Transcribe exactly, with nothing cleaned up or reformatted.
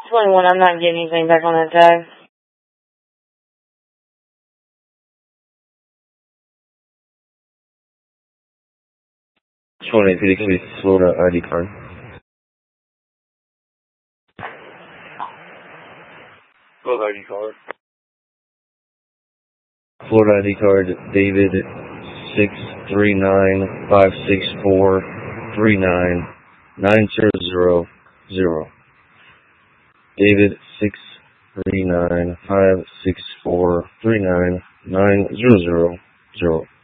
twenty-one, I'm not getting anything back on that tag. twenty-eight fifty, can be Florida I D card. Florida I D card. Florida I D card, David six three nine five six four three nine nine zero zero zero. David six three nine five six four three nine nine zero zero zero.